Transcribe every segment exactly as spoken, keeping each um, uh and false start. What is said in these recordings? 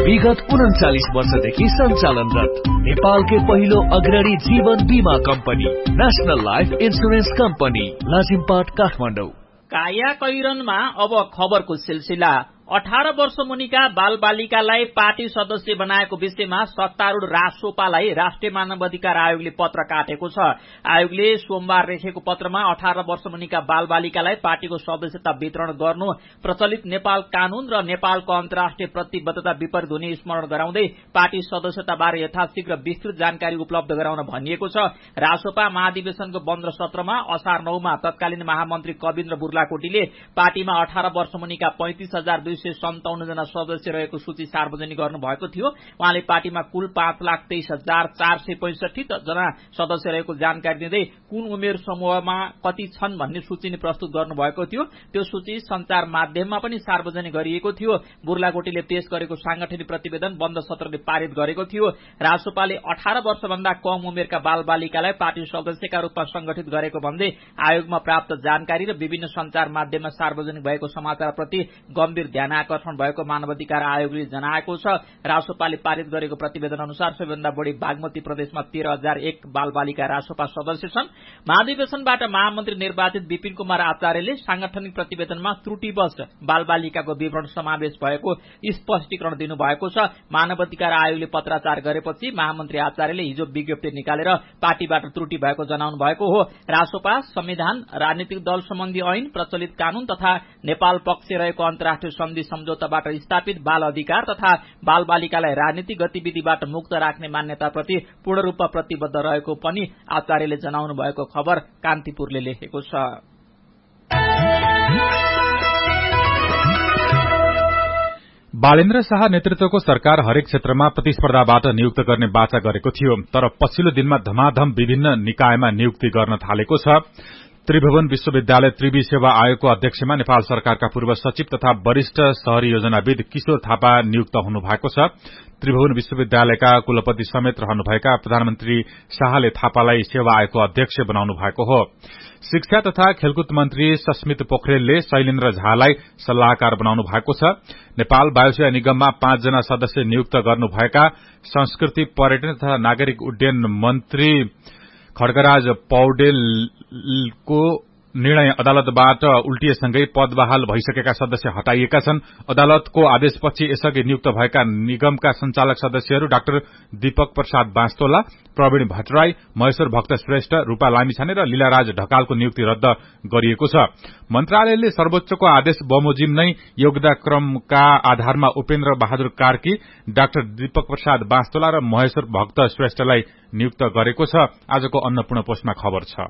विगत उन्चालिस वर्षदेखि सञ्चालनरत नेपालकै पहिलो अग्रणी जीवन बीमा company national life insurance company Lazimpat Kathmandu. काया कैरनमा अब खबरको सिलसिला। अठार वर्ष मुनिका बाल बालिकालाई पार्टी सदस्य बनाएको विषयमा सत्तारूढ़ रासोपालाई राष्ट्रिय मानवाधिकार आयोगले पत्र काटेको छ। आयोगले सोमबार लेखेको पत्रमा अठार वर्ष मुनिका बाल बालिकालाई पार्टीको सदस्यता वितरण गर्नु प्रचलित नेपाल कानून र नेपालको अन्तर्राष्ट्रिय प्रतिबद्धता विपरीत हुने स्मरण गराउँदै पार्टी सदस्यता बारे यथाशीघ्र विस्तृत जानकारी उपलब्ध गराउन भनिएको छ। रासोपा महाधिवेशनको बन्द सत्रमा असार नौमा तत्कालीन महामन्त्री कविन्द्र बुर्लाकोटीले पार्टीमा अठार वर्ष मुनिका पैंतिस हजार दुई सय सन्ताउन्न जना सदस्य रहेको सूची सार्वजनिक गर्नुभएको थियो। उहाँले पार्टीमा कुल पाँच लाख तेइस हजार चार सय पैंसठी जना सदस्य रहेको जानकारी दिँदै कुन उमेर समूहमा कति छन् भन्ने सूची नै प्रस्तुत गर्नुभएको थियो। त्यो सूची संचार माध्यममा पनि सार्वजनिक गरिएको थियो। बुर्लाकोटीले पेश गरेको सांगठनिक प्रतिवेदन बन्द सत्रले पारित गरेको थियो। रासोपाले अठार वर्षभन्दा कम उमेरका बाल बालिकालाई पार्टी सदस्यका रूपमा संगठित गरेको भन्दै आयोगमा प्राप्त जानकारी र विभिन्न संचार माध्यममा सार्वजनिक भएको समाचारप्रति गम्भीर ध्यान आकर्षण भएको मानवाधिकार आयोगले जनाएको छ। रासोपाले पारित गरेको प्रतिवेदन अनुसार सबैभन्दा बढ़ी बागमती प्रदेशमा तेह्र हजार एक बाल बालिका रासोपा सदस्य छन्। महाधिवेशनबाट महामन्त्री निर्वाचित विपिन कुमार आचार्यले सांगठनिक प्रतिवेदनमा त्रुटिवश बाल बालिकाको विवरण समावेश भएको स्पष्टीकरण दिनुभएको छ। मानवाधिकार आयोगले पत्राचार गरेपछि महामन्त्री आचार्यले हिजो विज्ञप्ति निकालेर पार्टीबाट त्रुटि भएको जनाउनु भएको हो। रासोपा संविधान, राजनीतिक दल सम्बन्धी ऐन, प्रचलित कानून तथा नेपाल पक्ष रहेको अन्तर्राष्ट्रिय सन्धि सम्झौताबाट स्थापित बाल अधिकार तथा बाल बालिकालाई राजनीतिक गतिविधिबाट मुक्त राख्ने मान्यताप्रति पूर्ण रूपमा प्रतिबद्ध रहेको पनि आचार्यले जनाउनु भएको खबर कान्तिपुरले लेखेको छ। बालेन्द्र शाह नेतृत्वको सरकार हरेक क्षेत्रमा प्रतिस्पर्धाबाट नियुक्त गर्ने वाचा गरेको थियो, तर पछिल्लो दिनमा धमाधम विभिन्न निकायमा नियुक्ति गर्न थालेको छ। त्रिभुवन विश्वविद्यालय त्रिवी सेवा आयोगको अध्यक्षमा नेपाल सरकारका पूर्व सचिव तथा वरिष्ठ शहरी योजनाविद किशोर थापा नियुक्त हुनुभएको छ। त्रिभुवन विश्वविद्यालयका कुलपति समेत रहनुभएका प्रधानमन्त्री शाहले थापालाई सेवा आयोगको अध्यक्ष बनाउनु भएको हो। शिक्षा तथा खेलकुद मन्त्री सस्मित पोखरेलले शैलेन्द्र झालाई सल्लाहकार बनाउनु भएको छ। नेपाल वायुसेवा निगममा पाँचजना सदस्य नियुक्त गर्नुभएका संस्कृति, पर्यटन तथा नागरिक उड्डयन मन्त्री खड्गराज पौडेलको निर्णय अदालतबाट उल्टिएसँगै पद बहाल भइसकेका सदस्य हटाइएका छन्। अदालतको आदेशपछि यसअघि नियुक्त भएका निगमका संचालक सदस्यहरू डाक्टर दीपक प्रसाद बास्तोला, प्रवीण भट्टराई, महेश्वर भक्त श्रेष्ठ, रूपा लामिछाने र लीलाराज ढकालको नियुक्ति रद्द गरिएको छ। मन्त्रालयले सर्वोच्चको आदेश बमोजिम नै योगदाक्रमका आधारमा उपेन्द्र बहादुर कार्की, डाक्टर दीपक प्रसाद बास्तोला र महेश्वर भक्त श्रेष्ठलाई नियुक्त गरेको छ। आजको अन्नपूर्ण पोस्टमा खबर छ।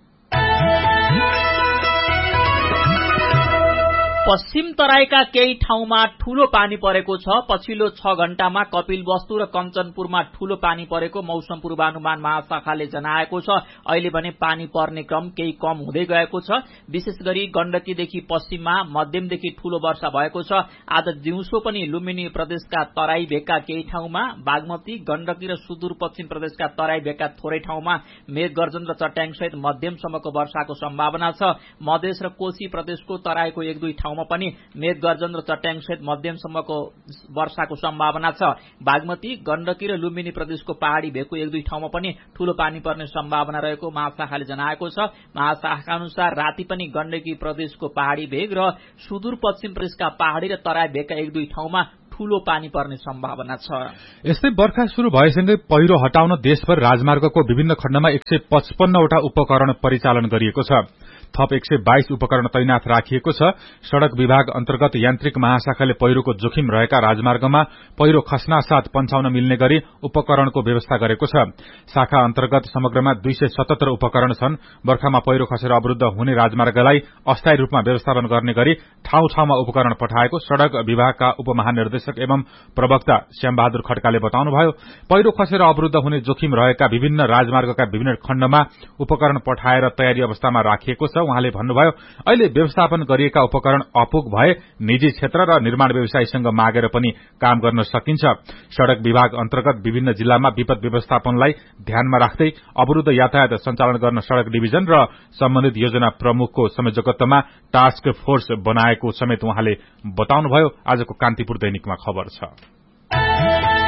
पश्चिम तराईका केही ठाउँमा ठूलो पानी परेको छ। पछिल्लो छ घण्टामा कपिलवस्तु र कञ्चनपुरमा ठूलो पानी परेको मौसम पूर्वानुमान महाशाखाले जनाएको छ। अहिले भने पानी पर्ने क्रम केही कम हुँदै गएको छ। विशेष गरी गण्डकीदेखि पश्चिममा मध्यमदेखि ठूलो वर्षा भएको छ। आज दिउँसो पनि लुम्बिनी प्रदेशका तराई भेगका केही ठाउँमा, बागमती, गण्डकी र सुदूरपश्चिम प्रदेशका तराई भेगका थोरै ठाउँमा मेघ गर्जन र चट्याङसहित मध्यमसम्मको वर्षाको सम्भावना छ। मधेस र कोशी प्रदेशको तराईको एक दुई ठाउँ पनि मेघ गर्जन र चट्याङसहित मध्यमसम्मको वर्षाको सम्भावना छ। बागमती, गण्डकी र लुम्बिनी प्रदेशको पहाड़ी भेगको एक दुई ठाउँमा पनि ठूलो पानी पर्ने सम्भावना रहेको महाशाखाले जनाएको छ। महाशाखा अनुसार राति पनि गण्डकी प्रदेशको पहाड़ी भेग र सुदूरपश्चिम प्रदेशका पहाड़ी र तराई भेगका एक दुई ठाउँमा ठूलो पानी पर्ने सम्भावना छ। यस्तै बर्खा शुरू भएसँगै पहिरो हटाउन देशभर राजमार्गको विभिन्न खण्डमा एक सय पचपन्नवटा उपकरण परिचालन गरिएको छ। थप एक सय बाइस उपकरण तैनाथ राखिएको छ। सड़क विभाग अन्तर्गत यान्त्रिक महाशाखाले पहिरोको जोखिम रहेका राजमार्गमा पहिरो खस्ना साथ पन्छाउन मिल्ने गरी उपकरणको व्यवस्था गरेको छ। शाखा अन्तर्गत समग्रमा दुई सय सतहत्तर उपकरण छन्। बर्खामा पहिरो खसेर अवरुद्ध हुने राजमार्गलाई अस्थायी रूपमा व्यवस्थापन गर्ने गरी ठाउँ ठाउँमा उपकरण पठाएको सड़क विभागका उपमहानिर्देशक एवं प्रवक्ता श्यामबहादुर खड्काले बताउनुभयो। पहिरो खसेर अवरुद्ध हुने जोखिम रहेका विभिन्न राजमार्गका विभिन्न खण्डमा उपकरण पठाएर तयारी अवस्थामा राखिएको छ। उहाँले भन्नुभयो, अहिले व्यवस्थापन गरिएका उपकरण अपुग भए निजी क्षेत्र र निर्माण व्यवसायीसँग मागेर पनि काम गर्न सकिन्छ। सड़क विभाग अन्तर्गत विभिन्न जिल्लामा विपद व्यवस्थापनलाई ध्यानमा राख्दै अवरुद्ध यातायात सञ्चालन गर्न सड़क डिभिजन र सम्बन्धित योजना प्रमुखको संयोजकत्वमा टास्क फोर्स बनाएको समेत उहाँले बताउनुभयो। आजको कान्तिपुर दैनिकमा खबर छ।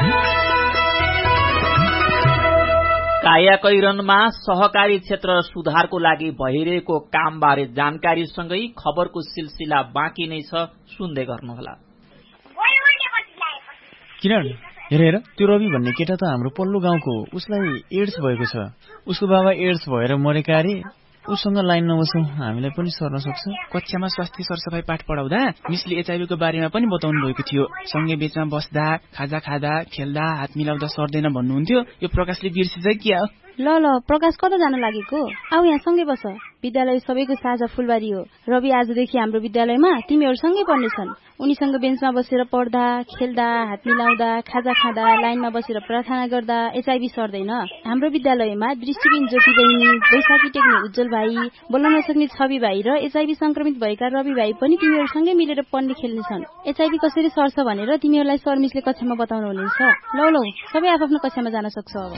कायाकैरनमा सहकारी क्षेत्र सुधारको लागि भइरहेको कामबारे जानकारीसँगै खबरको सिलसिला बाँकी नै छ, सुन्दै गर्नुहोला। किरण हेर हेर, त्यो रवि भन्ने केटा त हाम्रो पल्लो गाउँको हो। उसलाई एड्स भएको छ। उसको बाबा एड्स भएर मरेका अरे। उसँग लाइन नबसौँ, हामीलाई पनि सर्न सक्छ। कक्षामा स्वास्थ्य सरसफाई पाठ पढाउँदा मिसले एचआईभीको बारेमा पनि बताउनु भएको थियो। सँगै बेचमा बस्दा, खाजा खाँदा, खेल्दा हात मिलाउँदा सर्दैन भन्नुहुन्थ्यो। यो प्रकाशले बिर्सिन्छ कि हो? ल ल प्रकाश कता जान लागेको? आऊ यहाँ सँगै बस। विद्यालय सबैको साझा फुलबारी हो। रवि आजदेखि हाम्रो विद्यालयमा तिमीहरू सँगै पढ्नेछन्। उनीसँग बेन्चमा बसेर पढ्दा, खेल्दा, हात मिलाउँदा, खाजा खाँदा, लाइनमा बसेर प्रार्थना गर्दा एचआईभी सर्दैन। हाम्रो विद्यालयमा दृष्टिबिन ज्योति बहिनी, बैशाखी टेक्ने उज्जवल भाइ, बोल्न नसक्ने छवि भाइ र एचआईभी संक्रमित भएका रवि भाइ पनि तिमीहरूसँगै मिलेर पढ्ने खेल्नेछन्। एचआईभी कसरी सर्छ भनेर तिमीहरूलाई सर मिसले कक्षामा बताउनु हुनेछ। लौ लौ सबै आफ्नो कक्षामा जान सक्छ। अब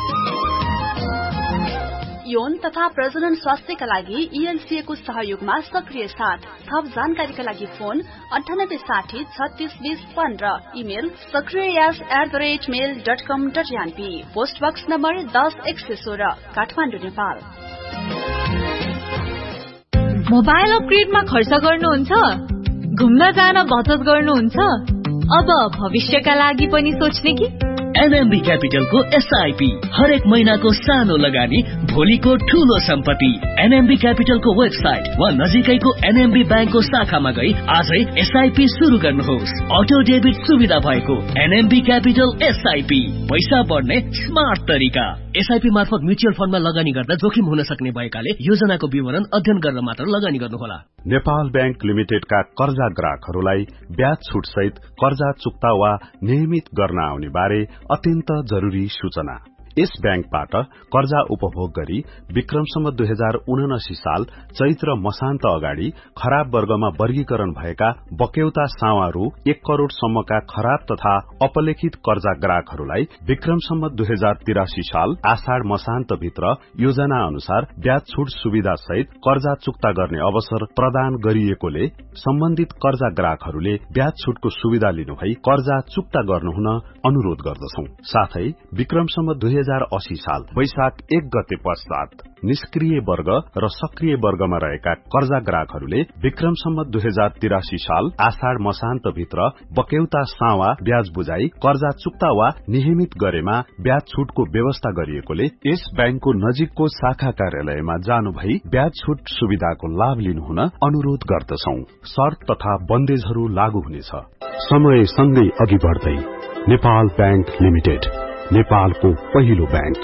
यौन तथा प्रजनन स्वास्थ्यका लागि ईएलसीए को सहयोगमा सक्रिय साथ। थप जानकारीका लागि फोन अन्ठानब्बे साठी छत्तीस बीस पन्ध्र। Email सक्रियस at the rate mail dot com dot NP. Post box number दस एक सय सोह्र, काठमाडौँ, नेपाल। मोबाइल अपग्रेडमा खर्च गर्नुहुन्छ? घुम्न जान बचत गर्नुहुन्छ? अब भविष्यका लागि पनि सोच्ने कि? एनएमबी क्यापिटलको एसआईपी हरेक महिनाको सानो लगानी, भोलिको ठूलो सम्पत्ति। एनएमबी क्यापिटलको वेबसाइट वा नजिकैको एनएमबी ब्याङ्कको शाखामा गई आजै एसआईपी शुरू गर्नुहोस्। अटो डेबिट सुविधा भएको एनएमबी क्यापिटल एसआईपी, पैसा बढ्ने स्मार्ट तरिका। एसआईपी मार्फत म्युचुअल फण्डमा लगानी गर्दा जोखिम हुन सक्ने भएकाले योजनाको विवरण अध्ययन गरेर मात्र लगानी गर्नुहोला। नेपाल ब्याङ्क लिमिटेडका कर्जा ग्राहकहरूलाई ब्याज छुट सहित कर्जा चुक्ता वा नियमित गर्न आउने बारे अत्यन्त जरूरी सूचना। यस ब्याङ्कबाट कर्जा उपभोग गरी विक्रम सम्वत दुई हजार उनासी साल चैत्र मसान्त अगाडि खराब वर्गमा वर्गीकरण भएका बक्यौता सावा रु एक करोड़ सम्मका खराब तथा अपलेखित कर्जा ग्राहकहरूलाई विक्रम सम्वत दुई हजार तिरासी साल आषाढ़ मसान्त भित्र योजना अनुसार ब्याज छुट सुविधा सहित कर्जा चुक्ता गर्ने अवसर प्रदान गरिएकोले सम्बन्धित कर्जा ग्राहकहरूले ब्याज छुटको सुविधा लिनुभई कर्जा चुक्ता गर्नुहुन अनुरोध गर्दछौं। साथै विक्रम सम्वत दुई हजार अस्सी साल वैशाख एक गते पश्चात निष्क्रिय वर्ग र सक्रिय वर्गमा रहेका कर्जा ग्राहकहरूले विक्रम सम्वत दुई हजार तिरासी साल आषाढ़ मसान्त भित्र बक्यौता सावा ब्याज बुझाई कर्जा चुक्ता वा नियमित गरेमा ब्याज छुटको व्यवस्था गरिएकोले यस ब्याङ्कको नजिकको शाखा कार्यालयमा जानु भई ब्याज छुट सुविधाको लाभ लिनुहुन अनुरोध गर्दछौं। शर्त तथा बन्देजहरू लागू हुनेछ। समय सँगै अघि बढ्दै नेपाल ब्याङ्क लिमिटेड, नेपालको पहिलो ब्याङ्क।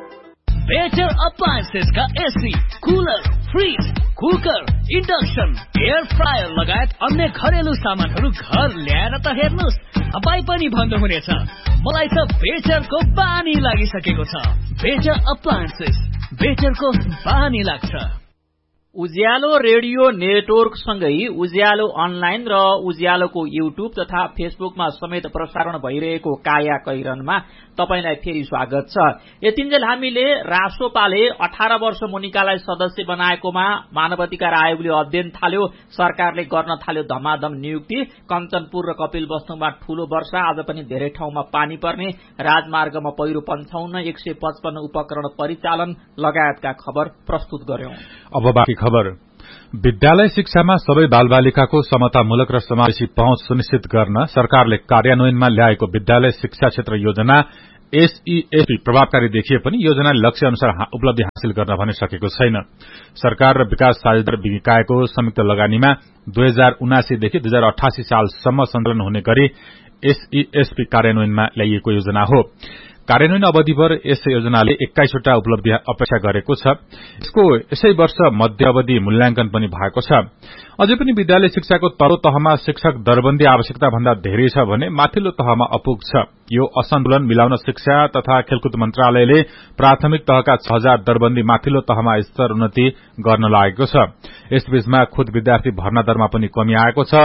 बेटर अप्लायन्सेस का AC, cooler, fridge, cooker, induction, air fryer लगायत अन्य घरेलु सामानहरू घर ल्याएर त हेर्नुस्, तपाई पनि भन्नुहुनेछ मलाई त बेटरको बानी लागिसकेको छ। बेटर अप्लायन्सेस, बेटरको बानी लाग्छ। उज्यालो रेडियो नेटवर्क सँगै उज्यालो अनलाइन र उज्यालोको युट्युब तथा फेसबुकमा समेत प्रसारण भइरहेको काया कैरनमा तपाईलाई फेरि स्वागत छ। यतिन्जेल हामीले रासोपाले अठार वर्ष मुनिकालाई सदस्य बनाएकोमा मानवाधिकार आयोगले अध्ययन थाल्यो, सरकारले गर्न थाल्यो धमाधम नियुक्ति, कञ्चनपुर र कपिलवस्तुमा ठूलो वर्षा, आज पनि धेरै ठाउँमा पानी पर्ने, राजमार्गमा पहिरो पन्चाउन्न, एक सय पचपन्न उपकरण परिचालन लगायतका खबर प्रस्तुत गर्यौं। अब बाँकी खबर। विद्यालय शिक्षामा सबै बालबालिकाको समतामूलक र समावेशी पहुँच सुनिश्चित गर्न सरकारले कार्यान्वयनमा ल्याएको विद्यालय शिक्षा क्षेत्र योजना एसईएसपी प्रभावकारी देखिए पनि योजनाले लक्ष्य अनुसार उपलब्धि हासिल गर्न भने सकेको छैन। सरकार र विकास साझेदार निकायको संयुक्त लगानीमा दुई हजार उनासीदेखि दुई हजार अठासी सालसम्म सञ्चालन हुने गरी एसईएसपी कार्यान्वयनमा ल्याइएको योजना हो। कार्यान्वयन अवधिभर यस योजनाले एक्काइसवटा उपलब्धि अपेक्षा गरेको छ। यसको यसै वर्ष मध्य अवधि मूल्याङ्कन पनि भएको छ। अझै पनि विद्यालय शिक्षाको तल्लो तहमा शिक्षक दरबन्दी आवश्यकता भन्दा धेरै छ भने माथिल्लो तहमा अपुग छ। यो असन्तुलन मिलाउन शिक्षा तथा खेलकुद मन्त्रालयले प्राथमिक तहका छ हजार दरबन्दी माथिल्लो तहमा स्तर उन्नति गर्न लागेको छ। यसबीचमा खुद विद्यार्थी भर्ना दरमा पनि कमी आएको छ।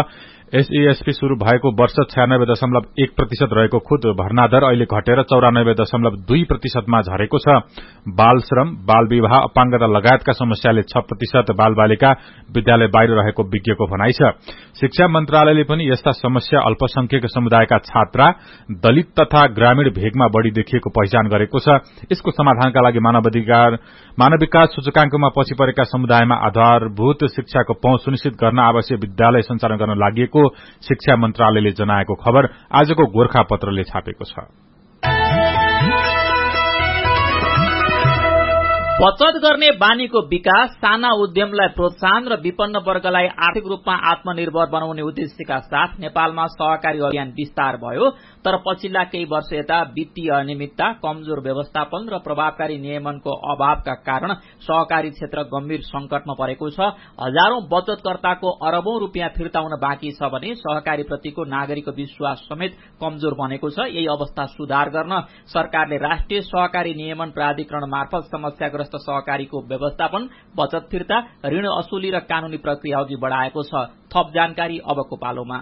एसईएसपी शुरू भएको वर्ष छयानब्बे दशमलव एक प्रतिशत रहेको खुद भर्ना दर अहिले घटेर चौरानब्बे दशमलव दुई प्रतिशतमा झरेको छ। बाल श्रम, बाल विवाह, अपाङ्गता लगायतका समस्याले छ प्रतिशत बाल बालिका विद्यालय बाहिर रहेको विज्ञको भनाइ छ। शिक्षा मन्त्रालयले पनि यस्ता समस्या अल्पसंख्यक समुदायका छात्रा, दलित तथा ग्रामीण भेगमा बढ़ी देखिएको पहिचान गरेको छ। यसको समाधानका लागि मानवाधिकार मानव विकास सूचकांकमा पछि परेका समुदायमा आधारभूत शिक्षाको पहुँच सुनिश्चित गर्न आवश्यक विद्यालय सञ्चालन गर्न लागि शिक्षा मन्त्रालयले जनाएको खबर आजको गोरखापत्रले छापेको छ। बचत गर्ने बानीको विकास, साना उद्यमलाई प्रोत्साहन र विपन्न वर्गलाई आर्थिक रूपमा आत्मनिर्भर बनाउने उद्देश्यका साथ नेपालमा सहकारी अभियान विस्तार भयो। तर पछिल्ला केही वर्ष यता वित्तीय अनियमितता, कमजोर व्यवस्थापन र प्रभावकारी नियमनको अभावका कारण सहकारी क्षेत्र गम्भीर संकटमा परेको छ। हजारौं बचतकर्ताको अरबौं रूपियाँ फिर्ता हुन बाँकी छ भने सहकारी प्रतिको नागरिकको विश्वास समेत कमजोर बनेको छ। यही अवस्था सुधार गर्न सरकारले राष्ट्रिय सहकारी नियमन प्राधिकरण मार्फत समस्याग्रस्त सहकारीको व्यवस्थापन, बचत फिर्ता, ऋण असुली र कानूनी प्रक्रिया अघि बढ़ाएको छ। थप जानकारी अबको पालोमा।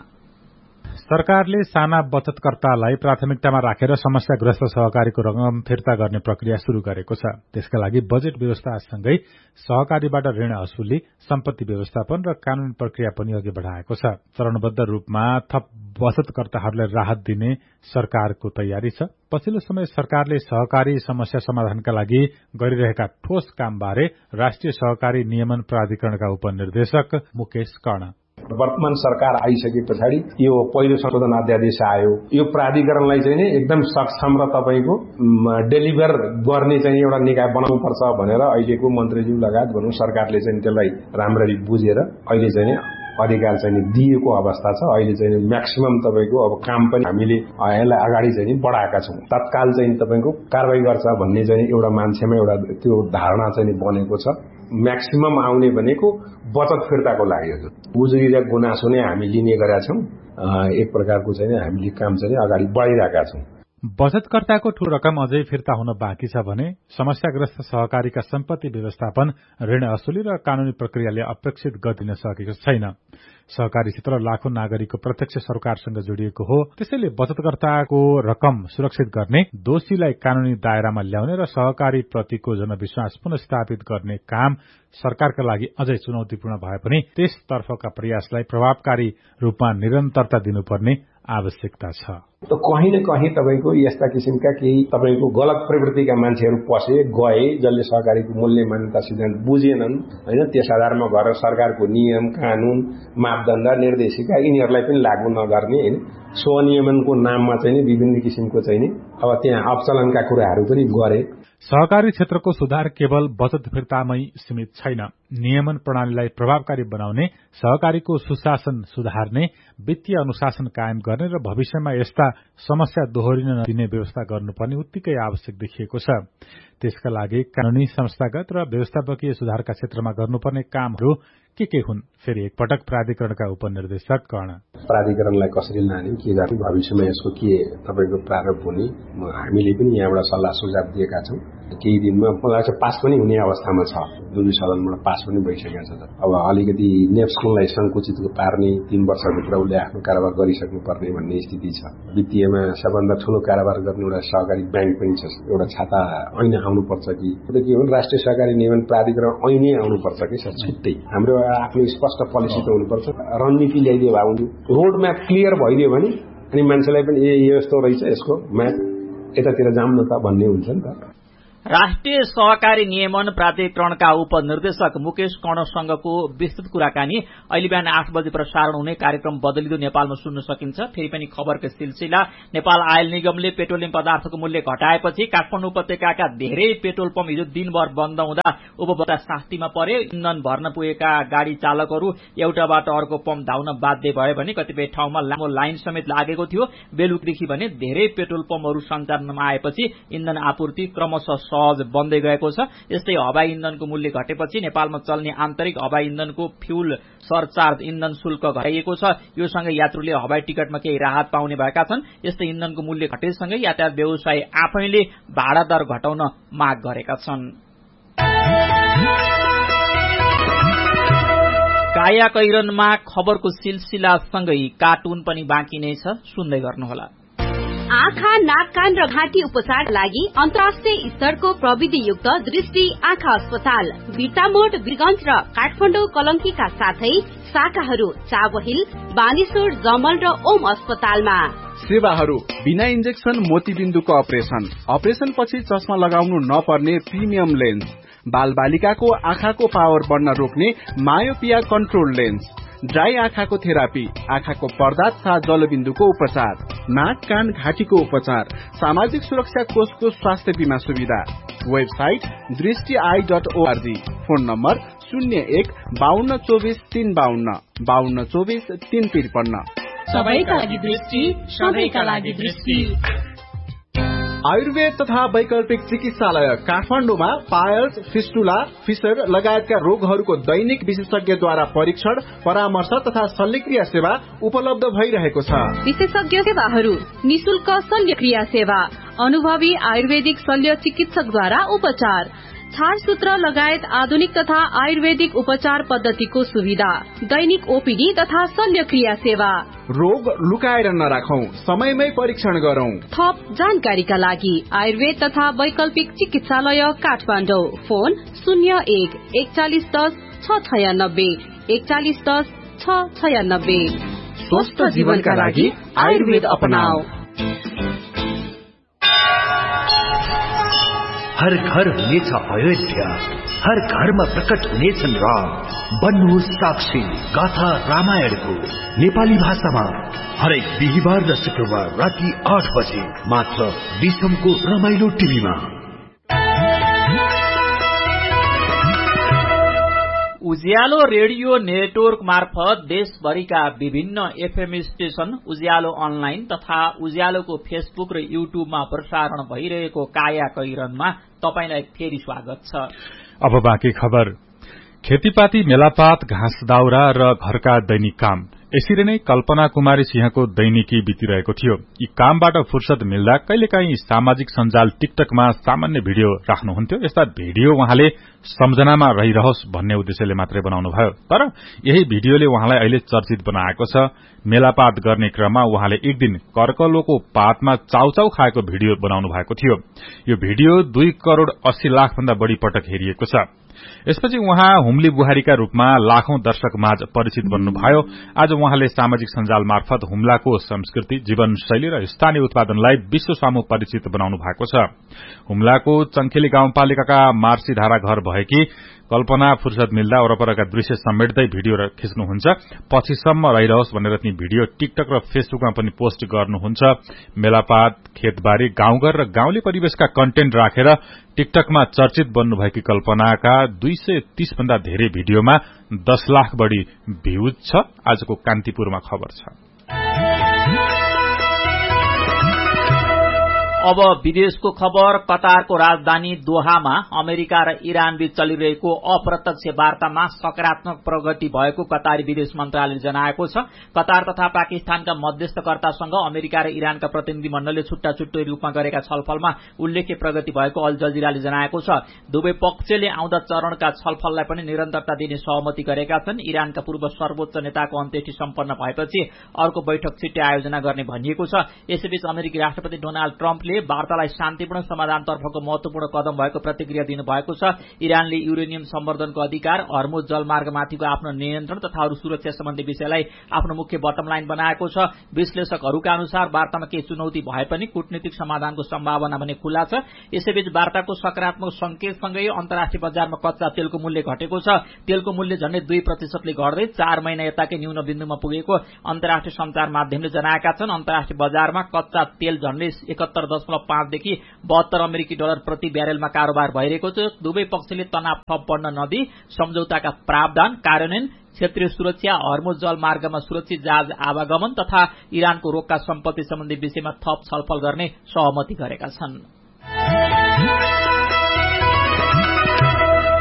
सरकारले साना बचतकर्तालाई प्राथमिकतामा राखेर समस्याग्रस्त सहकारीको रकम फिर्ता गर्ने प्रक्रिया शुरू गरेको छ। त्यसका लागि बजेट व्यवस्थासँगै सहकारीबाट ऋण असुली, सम्पत्ति व्यवस्थापन र कानूनी प्रक्रिया पनि अघि बढ़ाएको छ। चरणबद्ध रूपमा थप बचतकर्ताहरूलाई राहत दिने सरकारको तयारी छ। पछिल्लो समय सरकारले सहकारी समस्या समाधानका लागि गरिरहेका ठोस कामबारे राष्ट्रिय सहकारी नियमन प्राधिकरणका उपनिर्देशक मुकेश कर्ण वर्तमान सरकार आइसके पछाडि यो पहिलो संशोधन अध्यादेश आयो। यो प्राधिकरणलाई चाहिँ नि एकदम सक्षम र तपाईको डेलिभर गर्ने चाहिँ एउटा निकाय बनाउनु पर्छ भनेर अहिलेको मन्त्रीज्यू लगायत भनौं सरकारले चाहिँ त्यसलाई राम्ररी बुझेर अहिले चाहिँ अधिकार चाहिँ दिएको अवस्था छ। अहिले चाहिँ म्याक्सिमम तपाईको अब काम पनि हामीले यसलाई अगाडि चाहिँ बढाएका छौं। तत्काल चाहिँ तपाईको कारबाही गर्छ भन्ने चाहिँ एउटा मान्छेमा एउटा त्यो धारणा चाहिँ बनेको छ। म्याक्सिमम आउने भनेको बचत फिर्ताको लागि हो। उजुरी र गुनासो नै हामी लिने गरेका छौं। एक प्रकारको चाहिँ हामीले काम चाहिँ अगाडि बढाइरहेका छौं। बचतकर्ताको ठूलो रकम अझै फिर्ता हुन बाँकी छ भने समस्याग्रस्त सहकारीका सम्पत्ति व्यवस्थापन, ऋण असुली र कानूनी प्रक्रियाले अपेक्षित गति दिन सकेको छैन। सहकारी क्षेत्र लाखौं नागरिकको प्रत्यक्ष सरकारसँग जोडिएको हो। त्यसैले बचतकर्ताको रकम सुरक्षित गर्ने, दोषीलाई कानूनी दायरामा ल्याउने र सहकारी प्रतिको जनविश्वास पुनस्थापित गर्ने काम सरकारका लागि अझै चुनौतीपूर्ण भए पनि त्यसतर्फका प्रयासलाई प्रभावकारी रूपमा निरन्तरता दिनुपर्ने आवश्यकता छ। त कहीं न कहीं तपाईको यस्ता किसिमका केही तपाईको गलत प्रवृत्तिका मान्छेहरू पसे गए जसले सहकारीको मूल्य मान्यता सिद्धान्त बुझेनन् हैन, त्यस आधारमा गएर सरकारको नियम, कानून, मापदण्ड, निर्देशिका यिनीहरूलाई पनि लागू नगर्ने हैन, स्वनियमनको नाममा चाहिँ विभिन्न किसिमको चाहिँ अब त्यहाँ अपचलनका कुराहरू पनि गरे। सहकारी क्षेत्रको सुधार केवल बचत फिर्तामै सीमित छैन। नियमन प्रणालीलाई प्रभावकारी बनाउने, सहकारीको सुशासन सुधार्ने, वित्तीय अनुशासन कायम गर्ने र भविष्यमा यस्ता समस्या दोहोरिन नदिने व्यवस्था गर्नुपर्ने उत्तिकै आवश्यक देखिएको छ। त्यसका लागि कानूनी, संस्थागत र व्यवस्थापकीय सुधारका क्षेत्रमा गर्नुपर्ने कामहरू के के हुन्? फेरि एकपटक प्राधिकरणका उपनिर्देशक कर्ण प्राधिकरणलाई कसरी लाने, के गर्ने, भविष्यमा यसको के तपाईको प्रारूप हुने हामीले पनि यहाँबाट सल्लाह सुझाव दिएका छौं। केही दिनमा मलाई चाहिँ पास पनि हुने अवस्थामा छ। दुई सदनबाट पास पनि भइसकेको छ। अब अलिकति नेप्सकोलाई संकुचित पार्ने, तीन वर्षभित्र उसले आफ्नो कारोबार गरिसक्नु पर्ने भन्ने स्थिति छ। वित्तीयमा सबभन्दा ठूलो कारोबार गर्ने एउटा सहकारी ब्याङ्क पनि छ। एउटा छाता ऐन आउनुपर्छ कि के हो, राष्ट्रिय सहकारी नियमन प्राधिकरण ऐनै आउनुपर्छ कि सर छुट्टै। हाम्रो आफ्नो स्पष्ट पोलिसी त हुनुपर्छ। रणनीति ल्याइदियो भए हुन्थ्यो। रोड म्याप क्लियर भइदियो भने अनि मान्छेलाई पनि ए यस्तो रहेछ, यसको म्याप यतातिर जाम न त भन्ने हुन्छ नि त। राष्ट्रिय सहकारी नियमन प्राधिकरणका उपनिर्देशक मुकेश कर्णसँगको विस्तृत कुराकानी अहिले बिहान आठ बजे प्रसारण हुने कार्यक्रम बदलिदो नेपालमा सुन्न सकिन्छ। फेरि पनि खबरको सिलसिला। नेपाल आयल निगमले पेट्रोलियम पदार्थको मूल्य घटाएपछि काठमाडौँ उपत्यकाका धेरै पेट्रोल पम्प हिजो दिनभर बन्द हुँदा उपभोक्ता शास्तिमा परे। इन्धन भर्न पुगेका गाड़ी चालकहरू एउटाबाट अर्को पम्प धाउन बाध्य भए भने कतिपय ठाउँमा लामो लाइन समेत लागेको थियो। बेलुकीदेखि भने धेरै पेट्रोल पम्पहरू सञ्चालनमा आएपछि इन्धन आपूर्ति क्रमशः सहज बन्दै गएको छ। यस्तै हवाई इन्धनको मूल्य घटेपछि नेपालमा चल्ने आन्तरिक हवाई इन्धनको फ्यूल सरचार्ज इन्धन शुल्क घटाइएको छ। यो सँगै यात्रुले हवाई टिकटमा केही राहत पाउने भएका छन्। यस्तै इन्धनको मूल्य घटेसँगै यातायात व्यवसायी आफैले भाडा दर घटाउन माग गरेका छन्। काया कैरनमा खबरको सिलसिलासँगै कार्टुन पनि बाँकी नै छ, सुन्दै गर्नुहोला। आँखा, नाक, कान र घाँटी उपचारका लागि अन्तर्राष्ट्रिय स्तरको प्रविधियुक्त दृष्टि आँखा अस्पताल बिर्तामोड, वीरगञ्ज र काठमाडौँ कलंकीका साथै शाखाहरू चाबहिल, बानेश्वर, जमल र ओम अस्पतालमा। सेवाहरू बिना इन्जेक्सन मोतीबिन्दुको अपरेसन, अपरेसन पछि चस्मा लगाउनु नपर्ने प्रिमियम लेन्स, बाल बालिकाको आँखाको पावर बढ्न रोक्ने मायोपिया कन्ट्रोल लेन्स, ड्राई आँखाको थेरापी, आँखाको पर्दा तथा जलबिन्दुको उपचार, नाक, कान, घाँटीको उपचार, सामाजिक सुरक्षा कोषको स्वास्थ्य बीमा सुविधा। वेबसाइट दृष्टि I dot ORG. Phone number शून्य एक बाहन्न चौबिस तीन बाहन्न बाहन्न चौबिस तीन त्रिपन्न। सबैका लागि दृष्टि, सबैका लागि दृष्टि। आयुर्वेद तथा वैकल्पिक चिकित्सालय काठमाडौँमा पायल्स, फिस्टुला, फिसर लगायतका रोगहरूको दैनिक विशेषज्ञद्वारा परीक्षण, परामर्श तथा शल्यक्रिया सेवा उपलब्ध भइरहेको छ। विशेषज्ञ सेवाहरू निशुल्क शल्यक्रिया सेवा, अनुभवी आयुर्वेदिक शल्य चिकित्सकद्वारा उपचार, छारसूत्र लगायत आधुनिक तथा आयुर्वेदिक उपचार पद्धतिको सुविधा, दैनिक ओपीडी तथा शल्यक्रिया सेवा। रोग लुकाएर नराखौं, समयमै परीक्षण गरौं। थप जानकारीका लागि आयुर्वेद तथा वैकल्पिक चिकित्सालय काठमाडौँ। फोन शून्य एक एकचालिस दस छ छयानब्बे एकचालिस दस छ छयानब्बे। स्वस्थ जीवनका लागि आयुर्वेद अपनाऊ। हर घर हुनेछ अयोध्या, हर घरमा प्रकट हुनेछन् राम। बन्नुहोस् साक्षी गाथा रामायणको नेपाली भाषामा हरेक बिहिबार र शुक्रबार राति आठ बजे मात्र विश्वको रमाइलो टिभीमा। उज्यालो रेडियो नेटवर्क मार्फत देशभरिका विभिन्न एफएम स्टेशन, उज्यालो अनलाइन तथा उज्यालोको फेसबुक र युट्युबमा प्रसारण भइरहेको काया कैरनमा तपाईलाई फेरि स्वागत छ। अब बाँकी खबर। खेतीपाती, मेलापात, घाँस दाउरा र घरका दैनिक काम, यसरी नै कल्पना कुमारी सिंहको दैनिकी बितिरहेको थियो। यी कामबाट फुर्सद मिल्दा कहिलेकाहीँ सामाजिक सञ्जाल टिकटकमा सामान्य भिडियो राख्नुहुन्थ्यो। यस्ता भिडियो उहाँले सम्झनामा रहिरहोस् भन्ने उद्देश्यले मात्रै बनाउनुभयो। तर यही भिडियोले उहाँलाई अहिले चर्चित बनाएको छ। मेलापात गर्ने क्रममा उहाँले एक दिन कर्कलोको पातमा चाउचाउ खाएको भिडियो बनाउनु भएको थियो। यो भिडियो दुई करोड़ अस्सी लाख भन्दा बढ़ी पटक हेरिएको छ। यसपछि उहाँ हुम्ली बुहारीका रूपमा लाखौं दर्शक माझ परिचित बन्नुभयो। आज उहाँले सामाजिक सञ्जाल मार्फत हुम्लाको संस्कृति, जीवनशैली र स्थानीय उत्पादनलाई विश्व सामु परिचित बनाउनु भएको छ। हुम्लाको चंखेली गाउँपालिकाका मार्सीधारा घर भएकी कल्पना फुर्सद मिल्दा वरपरका दृश्य समेट्दै भिडियो खिच्नुहुन्छ। पछिसम्म रहिरहोस् भनेर ती भिडियो टिकटक र फेसबुकमा पनि पोस्ट गर्नुहुन्छ। मेलापात, खेतबारी, गाउँघर र गाउँले परिवेशका कन्टेन्ट राखेर टिकटकमा चर्चित बन्नुभएकी कल्पनाका दुई सय तीस भन्दा धेरै भिडियोमा दस लाख बढ़ी भ्यूज छ। आजको कान्तिपुरमा खबर छ। अब विदेशको खबर। कतारको राजधानी दोहामा अमेरिका र इरान बीच चलिरहेको अप्रत्यक्ष वार्तामा सकारात्मक प्रगति भएको कतारी विदेश मन्त्रालयले जनाएको छ। कतार तथा पाकिस्तानका मध्यस्थकर्तासँग अमेरिका र इरानका प्रतिनिधि मण्डलले छुट्टा छुट्टै रूपमा गरेका छलफलमा उल्लेख्य प्रगति भएको अल जजिराले जनाएको छ। दुवै पक्षले आउँदा चरणका छलफललाई पनि निरन्तरता दिने सहमति गरेका छन्। इरानका पूर्व सर्वोच्च नेताको अन्त्येष्टि सम्पन्न भएपछि अर्को बैठक छिट्टै आयोजना गर्ने भनिएको छ। यसैबीच अमेरिकी राष्ट्रपति डोनाल्ड ट्रम्पले वार्तालाई शान्तिपूर्ण समाधानतर्फको महत्वपूर्ण कदम भएको प्रतिक्रिया दिनुभएको छ। इरानले युरेनियम सम्वर्धनको अधिकार, हर्मुज जलमार्गमाथिको आफ्नो नियन्त्रण तथा अरू सुरक्षा सम्बन्धी विषयलाई आफ्नो मुख्य बटम लाइन बनाएको छ। विश्लेषकहरूका अनुसार वार्तामा केही चुनौती भए पनि कूटनीतिक समाधानको सम्भावना भने खुला छ। यसैबीच वार्ताको सकारात्मक संकेतसँगै अन्तर्राष्ट्रिय बजारमा कच्चा तेलको मूल्य घटेको छ। तेलको मूल्य झण्डै दुई प्रतिशतले घट्दै चार महिना यताकै न्यून बिन्दुमा पुगेको अन्तर्राष्ट्रिय सञ्चार माध्यमले जनाएका छन्। अन्तर्राष्ट्रिय बजारमा कच्चा तेल झण्डै एकहत्तर दशमलव पाँचदेखि बहत्तर अमेरिकी डलर प्रति ब्यारेलमा कारोबार भइरहेको छ। दुवै पक्षले तनाव थप बढ्न नदिई सम्झौताका प्रावधान कार्यान्वयन, क्षेत्रीय सुरक्षा, हर्मुज जलमार्गमा सुरक्षित जहाज आवागमन तथा इरानको रोगका सम्पत्ति सम्बन्धी विषयमा थप छलफल गर्ने सहमति गरेका छन्।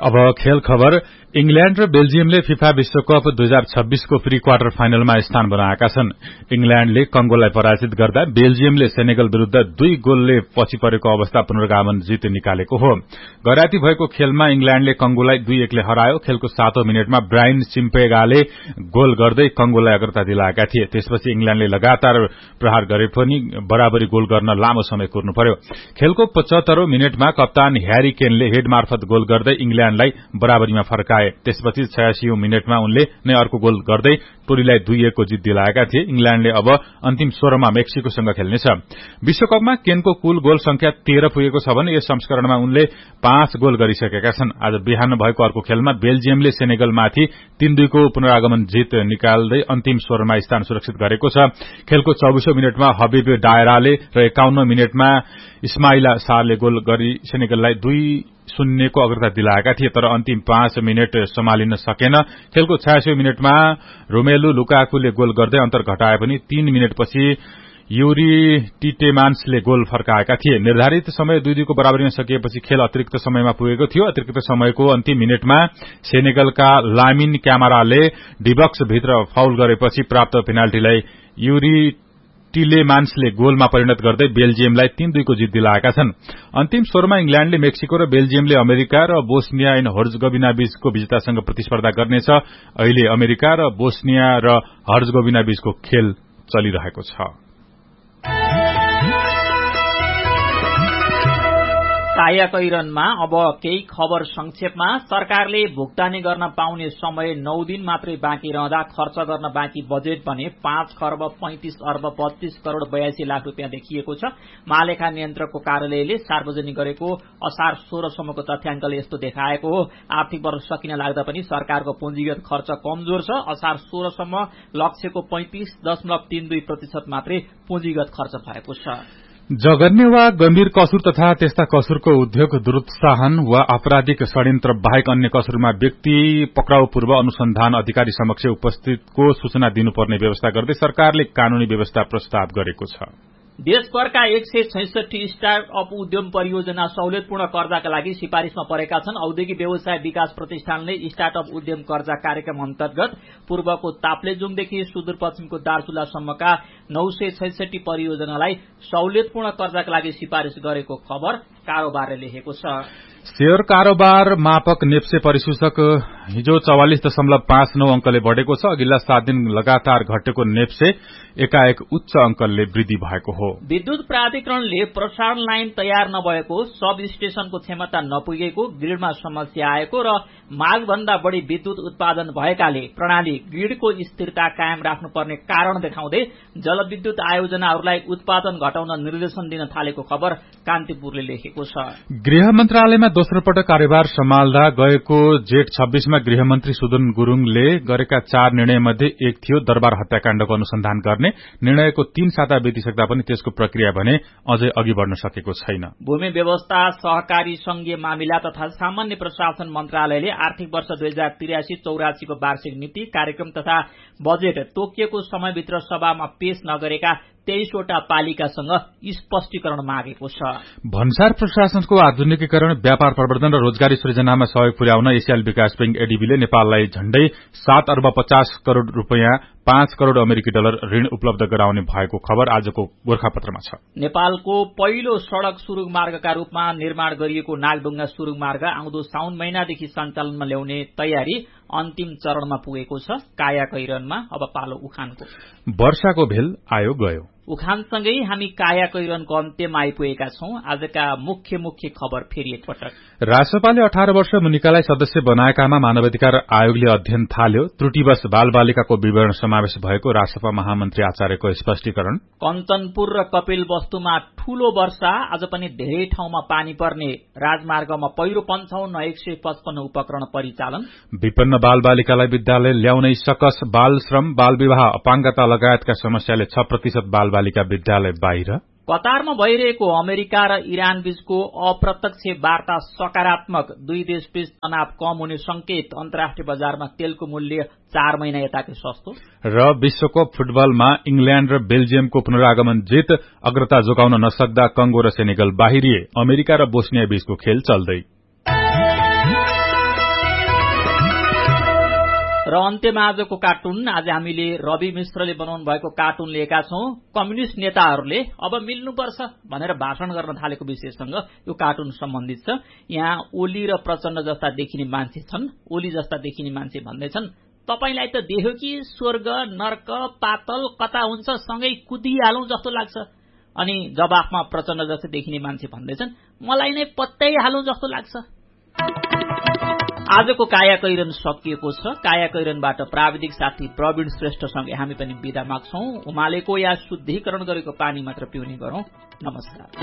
अब खेल खबर। इंग्ल्याण्ड र बेल्जियमले फिफा विश्वकप दुई हजार छब्बीसको प्री क्वार्टर फाइनलमा स्थान बनाएका छन्। इंग्ल्याण्डले कंगोलाई पराजित गर्दा बेल्जियमले सेनेगल विरूद्ध दुई गोलले पछि परेको अवस्था पुनर्गमन जित निकालेको हो। गैराती भएको खेलमा इंग्ल्याण्डले कंगोलाई दुई एकले हरायो। खेलको सातौं मिनटमा ब्रायन चिम्पेगाले गोल गर्दै कंगोलाई अग्रता दिलाएका थिए। त्यसपछि इंग्ल्याण्डले लगातार प्रहार गरे पनि बराबरी गोल गर्न लामो समय कुर्नु पर्यो। खेलको पचहत्तरौं मिनटमा कप्तान ह्यारी केनले हेड मार्फत गोल गर्दै इंग्ल्याण्डलाई बराबरीमा फर्काए। त्यसपछि छयासीऔं मिनटमा उनले नै अर्को गोल गर्दै टोलीलाई दुई एकको जित दिलाएका थिए। इंग्ल्याण्डले अब अन्तिम सोह्रमा मेक्सिकोसँग खेल्नेछ। विश्वकपमा केनको कुल गोल संख्या तेह्र पुगेको छ भने यस संस्करणमा उनले पाँच गोल गरिसकेका छन्। आज बिहान भएको अर्को खेलमा बेल्जियमले सेनेगलमाथि तीन दुईको पुनरागमन जित निकाल्दै अन्तिम सोह्रमा स्थान सुरक्षित गरेको छ। खेलको चौबीसौं मिनटमा हबीब डायराले र एकाउन्न मिनटमा इस्माइला सारले गोल गरी सेनेगललाई दुई शून्यको अग्रता दिलाएका थिए, तर अन्तिम पाँच मिनट सम्हालिन सकेन। खेलको छयासीऔं मिनटमा रोमेलु लुकाकुले गोल गर्दै अन्तर घटाए पनि तीन मिनटपछि युरी टिटेमान्सले गोल फर्काएका थिए। निर्धारित समय दुई दुईको बराबरीमा सकिएपछि खेल अतिरिक्त समयमा पुगेको थियो। अतिरिक्त समयको अन्तिम मिनटमा सेनेगलका लामिन क्यामाराले डिबक्स भित्र फाउल गरेपछि प्राप्त पेनाल्टीलाई युरी टिलेमान्सले गोलमा परिणत गर्दै बेल्जियमलाई तीन दुईको जित दिलाएका छन्। अन्तिम सोह्रमा इंग्ल्याण्डले मेक्सिको र बेल्जियमले अमेरिका र बोस्निया एन्ड हर्जगोभिना बीचको विजेतासँग प्रतिस्पर्धा गर्नेछ। अहिले अमेरिका र बोस्निया र हर्जगोभिना बीचको खेल चलिरहेको छ। कायाकैरनमा अब केही खबर संक्षेपमा। सरकारले भुक्तानी गर्न पाउने समय नौ दिन मात्रै बाँकी रहँदा खर्च गर्न बाँकी बजेट भने पाँच खर्ब पैंतिस अर्ब बत्तीस करोड़ बयासी लाख रूपियाँ देखिएको छ। महालेखा नियन्त्रकको कार्यालयले सार्वजनिक गरेको असार सोह्रसम्मको तथ्याङ्कले यस्तो देखाएको हो। आर्थिक वर्ष सकिन लाग्दा पनि सरकारको पुँजीगत खर्च कमजोर छ। असार सोह्रसम्म लक्ष्यको पैंतिस दशमलव तीन दुई प्रतिशत मात्रै पुँजीगत खर्च भएको छ। जघन्य वा गम्भीर कसुर तथा त्यस्ता कसुरको उद्योग दुरुत्साहन वा आपराधिक षड्यन्त्र बाहेक अन्य कसुरमा व्यक्ति पक्राउ पूर्व अनुसन्धान अधिकारी समक्ष उपस्थितको सूचना दिनुपर्ने व्यवस्था गर्दै सरकारले कानूनी व्यवस्था प्रस्ताव गरेको छ। देशभरका एक सय छैसठी स्टार्टअप उद्यम परियोजना सहुलियतपूर्ण कर्जाका लागि सिफारिशमा परेका छन्। औद्योगिक व्यवसाय विकास प्रतिष्ठानले स्टार्टअप उद्यम कर्जा कार्यक्रम अन्तर्गत पूर्वको ताप्लेजुङदेखि सुदूरपश्चिमको दार्चुलासम्मका नौ सय छैसठी परियोजनालाई सहुलियतपूर्ण कर्जाका लागि सिफारिश गरेको खबर कारोबारले लेखेको छ। शेयर कारोबार मापक नेप्से परिसूचक हिजो चौवालिस दशमलव पाँच नौ अंकले बढ़ेको छ। अघिल्ला सात दिन लगातार घटेको नेप्से एकाएक उच्च अंकले वृद्धि भएको हो। विद्युत प्राधिकरणले प्रसारण लाइन तयार नभएको, सब स्टेशनको क्षमता नपुगेको, ग्रिडमा समस्या आएको र मागभन्दा बढ़ी विद्युत उत्पादन भएकाले प्रणाली ग्रिडको स्थिरता कायम राख्नुपर्ने कारण देखाउँदै जलविद्युत आयोजनाहरूलाई उत्पादन घटाउन निर्देशन दिन थालेको खबर कान्तिपुरले लेखेको छ। गृह मन्त्रालयमा दोस्रो पटक कार्यभार सम्हाल्दा गएको जेठ छब्बीसमा गृहमन्त्री सुदन गुरूङले गरेका चार निर्णय मध्ये एक थियो दरबार हत्याकाण्डको अनुसन्धान गर्ने। निर्णयको तीन साता बितिसक्दा पनि त्यसको प्रक्रिया भने अझै अघि बढ़न सकेको छैन। भूमि व्यवस्था, सहकारी संघीय मामिला तथा सामान्य प्रशासन मन्त्रालयले आर्थिक वर्ष दुई हजार त्रियासी चौरासी को वार्षिक नीति कार्यक्रम तथा बजेट तोकिएको समयभित्र सभामा पेश नगरेका तेइसवटा पालिकासँग स्पष्टीकरण मागेको छ। भन्सार प्रशासनको आधुनिकीकरण, व्यापार प्रवर्धन र रोजगारी सृजनामा सहयोग पुर्याउन एसियाली विकास बैंक एडीबीले नेपाललाई झण्डै सात अर्ब पचास करोड़ रूपियाँ पाँच करोड़ अमेरिकी डलर ऋण उपलब्ध गराउने भएको खबर आजको गोर्खापत्रमा छ। नेपालको पहिलो सड़क सुरुङ मार्गका रूपमा निर्माण गरिएको नागढुङ्गा सुरुङ मार्ग आउँदो साउन महिनादेखि सञ्चालनमा ल्याउने तयारी अन्तिम चरणमा पुगेको छ। कायाकैरनमा अब पालो उखानको। वर्षाको भेल आयो गयो। उखानसँगै हामी कायाकैरनको अन्त्यमा आइपुगेका छौं। आजका मुख्य मुख्य खबर फेरि एकपटक। राष्ट्रपालले अठार वर्ष मुनिकालाई सदस्य बनाएकामा मानवाधिकार आयोगले अध्ययन थाल्यो। त्रुटिवश बाल बालिकाको विवरण समावेश भएको राष्ट्रपा महामन्त्री आचार्यको स्पष्टीकरण। कञ्चनपुर र कपिल वस्तुमा ठूलो वर्षा, आज पनि धेरै ठाउँमा पानी पर्ने। राजमार्गमा पहिरो पन्छाउन एक सय पचपन्न उपकरण परिचालन। विपन्न बाल बालिकालाई विद्यालय ल्याउनै सकस। बाल श्रम, बाल विवाह, अपाङ्गता लगायतका समस्याले छ प्रतिशत बाल बालिका विद्यालय बाहिर। कतारमा भइरहेको अमेरिका र इरान बीचको अप्रत्यक्ष वार्ता सकारात्मक। दुई देशबीच तनाव कम हुने संकेत। अन्तर्राष्ट्रिय बजारमा तेलको मूल्य चार महिना यताकै सस्तो। र विश्वकप फुटबलमा इंग्ल्याण्ड र बेल्जियमको पुनरागमन जित। अग्रता जोगाउन नसक्दा कंगो र सेनेगल बाहिरिए। अमेरिका र बोस्निया बीचको खेल चल्दै। र अन्त्यमा आजको कार्टुन आज हामीले रवि मिश्रले बनाउनु भएको कार्टुन लिएका छौं। कम्युनिस्ट नेताहरूले अब मिल्नुपर्छ भनेर भाषण गर्न थालेको विषयसँग यो कार्टुन सम्बन्धित छ। यहाँ ओली र प्रचण्ड जस्ता देखिने मान्छे छन्। ओली जस्ता देखिने मान्छे भन्दैछन्, तपाईलाई त देख्यो कि स्वर्ग नर्क पातल कता हुन्छ सँगै कुदिहालौं जस्तो लाग्छ। अनि जवाफमा प्रचण्ड जस्तै देखिने मान्छे भन्दैछन्, मलाई नै पत्याइहालौं जस्तो लाग्छ। आजको काया कैरन सकिएको छ। काया कैरनबाट प्राविधिक साथी प्रवीण श्रेष्ठसँगै हामी पनि बिदा माग्छौं। उमालेको या शुद्धिकरण गरेको पानी मात्र पिउने गरौं। नमस्कार।